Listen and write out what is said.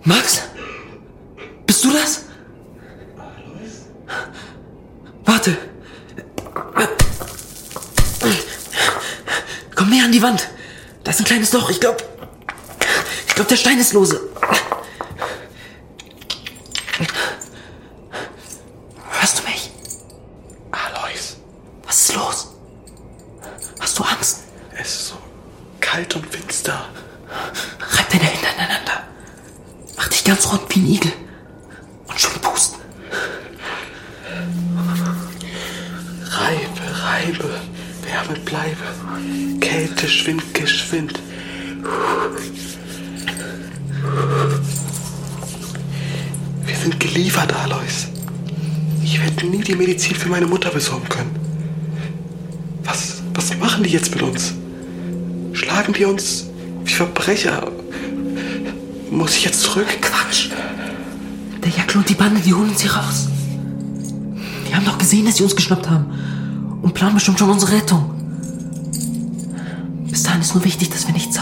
Max? Bist du das? Warte. Komm näher an die Wand. Da ist ein kleines Loch. Ich glaube, der Stein ist lose. Hörst du mich? Alois. Was ist los? Hast du Angst? Es ist so kalt und finster. Reib deine Hände aneinander. Mach dich ganz rund wie ein Igel. Und schön pusten. Reibe, Wärme bleibe. Kälte schwind geschwind. Wir sind geliefert, Alois. Ich werde nie die Medizin für meine Mutter besorgen können. Was machen die jetzt mit uns? Schlagen die uns wie Verbrecher? Muss ich jetzt zurück? Quatsch. Der Jackl und die Bande, die holen uns hier raus. Die haben doch gesehen, dass sie uns geschnappt haben. Und planen bestimmt schon unsere Rettung. Bis dahin ist nur wichtig, dass wir nichts sagen.